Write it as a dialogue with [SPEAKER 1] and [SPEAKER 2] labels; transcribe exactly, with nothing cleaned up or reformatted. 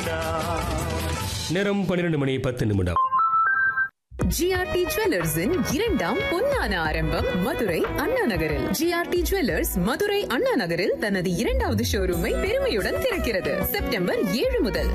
[SPEAKER 1] நேரம் பன்னிரண்டு மணி பத்து நிமிடம்.
[SPEAKER 2] ஜிஆர்டி ஜுவல்லர்ஸின் இரண்டாம் பொன்னான ஆரம்பம் மதுரை அண்ணா நகரில். ஜிஆர்டி ஜுவல்லர்ஸ் மதுரை அண்ணா நகரில் தனது இரண்டாவது ஷோரூமை பெருமையுடன் திறக்கிறது. செப்டம்பர் ஏழு முதல்